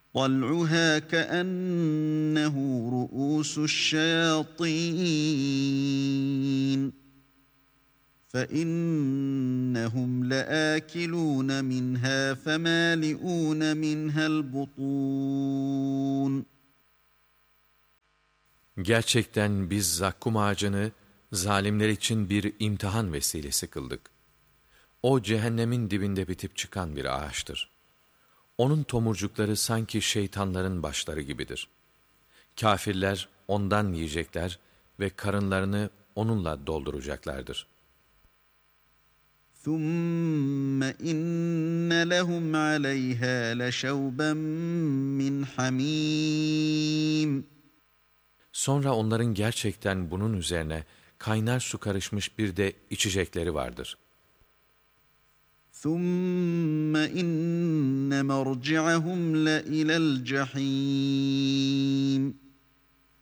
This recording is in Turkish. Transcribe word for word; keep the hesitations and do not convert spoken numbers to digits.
طَلْعُهَا كَأَنَّهُ رُءُوسُ الشَّيَاطِينِ فَإِنَّهُمْ لَآكِلُونَ مِنْهَا فَمَالِئُونَ مِنْهَا الْبُطُونَ. Gerçekten biz zakkum ağacını zalimler için bir imtihan vesilesi kıldık. O cehennemin dibinde bitip çıkan bir ağaçtır. Onun tomurcukları sanki şeytanların başları gibidir. Kâfirler ondan yiyecekler ve karınlarını onunla dolduracaklardır. ثُمَّ إِنَّ لَهُمْ عَلَيْهَا لَشَوْبًا مِّنْ حَمِيمٍ. Sonra onların gerçekten bunun üzerine kaynar su karışmış bir de içecekleri vardır. ثُمَّ إِنَّ مَرْجِعَهُمْ لَإِلَى الْجَحِيمِ.